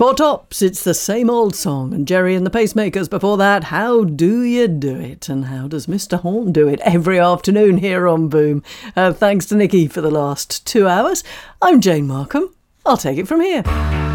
Four Tops, it's the same old song. And Jerry and the Pacemakers before that, How Do You Do It? And how does Mr. Horn do it every afternoon here on Boom? Thanks to Nikki for the last 2 hours. I'm Jane Markham. I'll take it from here.